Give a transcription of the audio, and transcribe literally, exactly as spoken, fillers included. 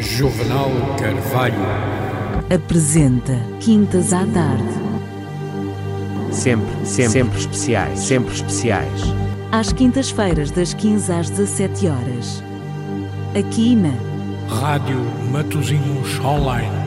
Juvenal Carvalho apresenta Quintas à Tarde. Sempre, sempre, sempre especiais, sempre especiais. Às quintas-feiras, das quinze às dezassete horas. Aqui na Rádio Matosinhos Online.